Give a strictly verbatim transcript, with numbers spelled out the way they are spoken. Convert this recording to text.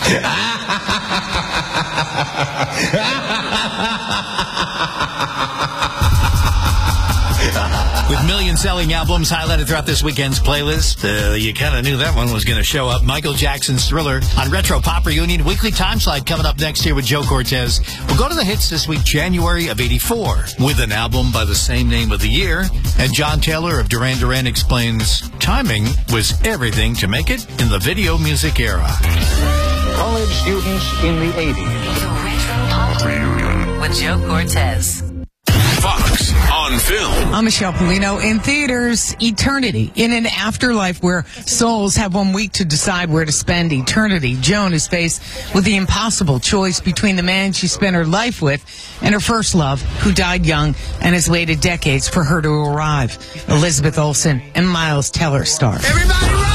With million-selling albums highlighted throughout this weekend's playlist, uh, you kind of knew that one was going to show up. Michael Jackson's Thriller on Retro Pop Reunion. Weekly Time Slide coming up next year with Joe Cortez. We'll go to the hits this week, January of eighty-four, with an album by the same name of the year. And John Taylor of Duran Duran explains timing was everything to make it in the video music era. College students in the eighties. The Retro Pop Reunion with Joe Cortez. Fox on Film. I'm Michelle Polino. In theaters, Eternity. In an afterlife where souls have one week to decide where to spend eternity, Joan is faced with the impossible choice between the man she spent her life with and her first love, who died young and has waited decades for her to arrive. Elizabeth Olsen and Miles Teller star. Everybody